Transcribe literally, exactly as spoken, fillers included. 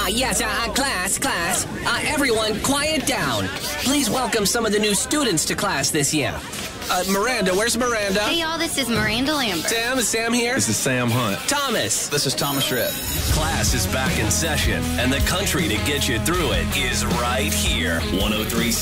Uh, yes, uh, uh, class, class. Uh, everyone, quiet down. Please welcome some of the new students to class this year. Uh, Miranda, where's Miranda? Hey, y'all, this is Miranda Lambert. Sam, is Sam here? This is Sam Hunt. Thomas. This is Thomas Rhett. Class is back in session, and the country to get you through it is right here. one oh three